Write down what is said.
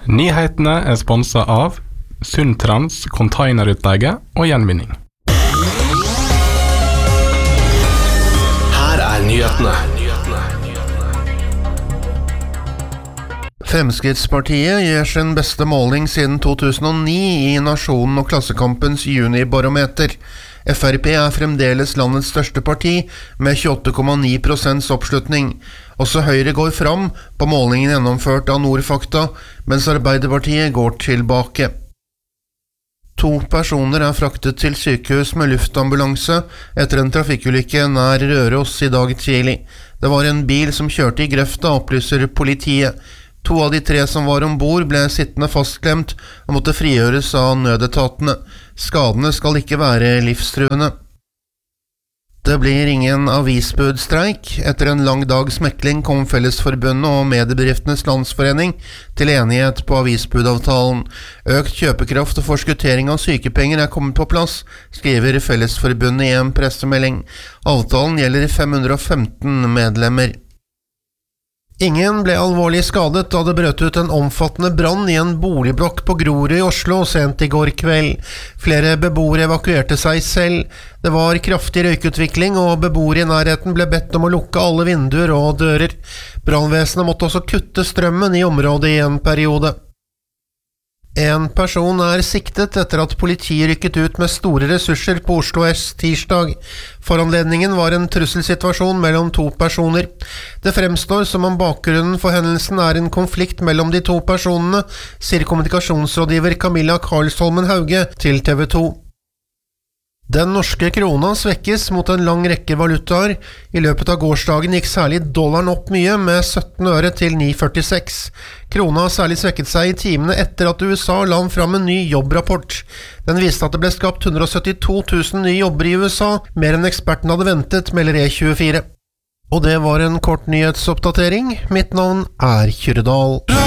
Nyhetene sponset av Sundtrans containerutleie og gjenvinning. Her nyhetene. Fremskrittspartiet gjør sin beste måling siden 2009 i Nasjonen og Klassekampens junibarometer. FrP fremdeles landets største parti med 28,9% oppslutning. Også Høyre går fram på målingen gjennomført av Nordfakta, mens Arbeiderpartiet går tilbake. 2 personer fraktet til sykehus med luftambulanse etter en trafikkulykke nær Røros i dag tidlig. Det var en bil som kjørte i grøfta, opplyser politiet. 2 av de 3 som var ombord ble sittende fastklemt og måtte frigjøres av nødetatene. Skadene skal ikke være livstruende. Det blir ingen avisbudstreik. Etter en lang dags mekling kom Fellesforbundet og Mediebedriftenes Landsforening til enighet på avisbudavtalen. Økt kjøpekraft og forskuttering av sykepenger kommet på plass, skriver Fellesforbundet i en pressemelding. Avtalen gjelder 515 medlemmer. Ingen ble alvorlig skadet da det brøt ut en omfattende brann i en boligblokk på Grorud i Oslo sent i går kveld. Flere beboere evakuerte seg selv. Det var kraftig røykutvikling, og beboere i nærheten ble bedt om å lukke alle vinduer og dører. Brannvesenet måtte også kutte strømmen i området i en periode. En person siktet etter at politiet rykket ut med store ressurser på Oslo S tirsdag. Foranledningen var en trusselsituasjon mellom 2 personer. Det fremstår som om bakgrunnen for hendelsen en konflikt mellom de 2 personene, sier kommunikasjonsrådgiver Camilla Karlsholmen Hauge til TV 2. Den norske krona svekkes mot en lang rekke valutaer. I løpet av gårsdagen gikk særlig dollaren opp mye, med 17 øre til 9,46. Krona har særlig svekket seg i timene etter at USA la fram en ny jobbrapport. Den viste at det ble skapt 172 000 nye jobber i USA, mer enn eksperten hadde ventet, melder E24. Og det var en kort nyhetsoppdatering. Mitt navn Kyrre Dahl.